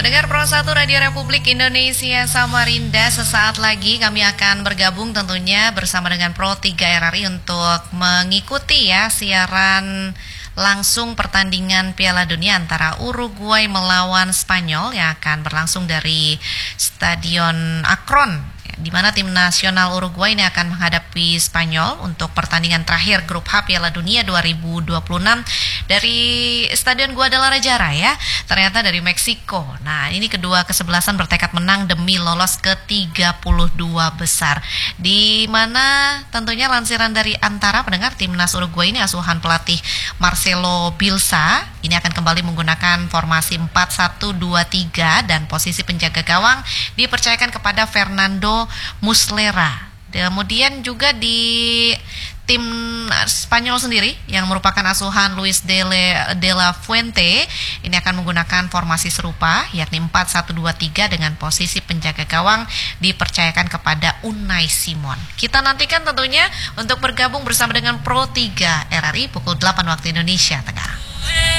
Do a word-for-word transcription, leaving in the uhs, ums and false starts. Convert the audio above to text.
Pendengar Pro satu Radio Republik Indonesia Samarinda, sesaat lagi kami akan bergabung tentunya bersama dengan Pro tiga R R I untuk mengikuti ya siaran langsung pertandingan Piala Dunia antara Uruguay melawan Spanyol yang akan berlangsung dari Stadion Akron, di mana tim nasional Uruguay ini akan menghadapi Spanyol untuk pertandingan terakhir grup H Piala Dunia dua ribu dua puluh enam dari Stadion Guadalajara ya, ternyata dari Meksiko. Nah, ini kedua kesebelasan bertekad menang demi lolos ke tiga puluh dua besar, di mana tentunya lansiran dari antara pendengar timnas Uruguay ini asuhan pelatih Marcelo Bielsa ini akan kembali menggunakan formasi empat satu dua tiga dan posisi penjaga gawang dipercayakan kepada Fernando Muslera. Kemudian juga di tim Spanyol sendiri yang merupakan asuhan Luis de la Fuente ini akan menggunakan formasi serupa yakni empat satu dua tiga dengan posisi penjaga gawang dipercayakan kepada Unai Simon. Kita nantikan tentunya untuk bergabung bersama dengan Pro tiga R R I pukul delapan waktu Indonesia Tengah.